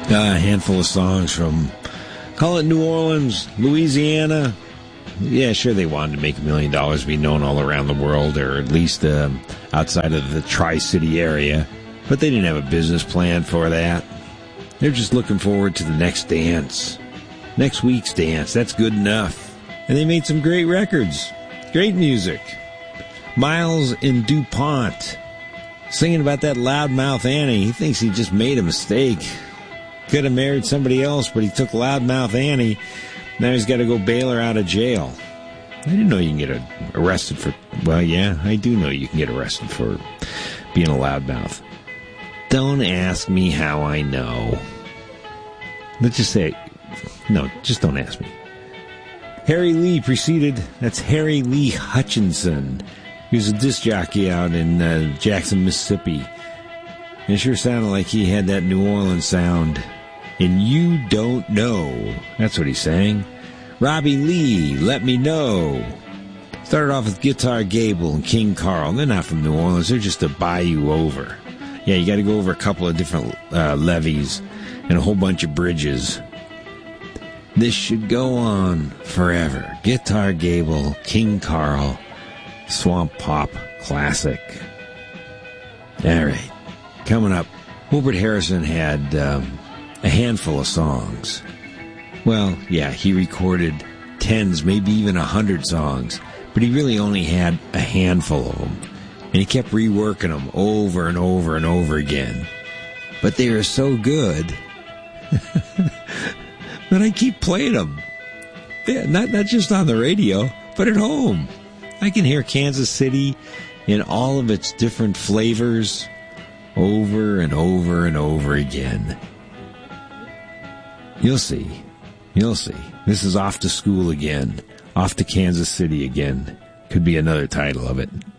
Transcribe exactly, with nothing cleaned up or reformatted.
Uh, a handful of songs from, call it New Orleans, Louisiana. Yeah, sure, they wanted to make a million dollars, be known all around the world, or at least um, outside of the Tri-City area. But they didn't have a business plan for that. They're just looking forward to the next dance. Next week's dance, that's good enough. And they made some great records. Great music. Miles in DuPont, singing about that loudmouth Annie. He thinks he just made a mistake. Could have married somebody else, but he took loudmouth Annie. Now he's got to go bail her out of jail. I didn't know you can get arrested for... Well, yeah, I do know you can get arrested for being a loudmouth. Don't ask me how I know. Let's just say... No, just don't ask me. Harry Lee preceded... That's Harry Lee Hutchinson. He was a disc jockey out in uh, Jackson, Mississippi. It sure sounded like he had that New Orleans sound. And you don't know. That's what he sang. Robbie Lee, Let Me Know. Started off with Guitar Gable and King Carl. They're not from New Orleans. They're just a bayou over. Yeah, you got to go over a couple of different uh, levees and a whole bunch of bridges. This should go on forever. Guitar Gable, King Carl, Swamp Pop Classic. All right. Coming up, Wilbert Harrison had... Um, a handful of songs. Well, yeah, he recorded tens, maybe even a hundred songs, but he really only had a handful of them. And he kept reworking them over and over and over again. But they were so good that I keep playing them. Yeah, not, not just on the radio, but at home. I can hear Kansas City in all of its different flavors over and over and over again. You'll see. You'll see. This is Off to School again. Off to Kansas City again. Could be another title of it.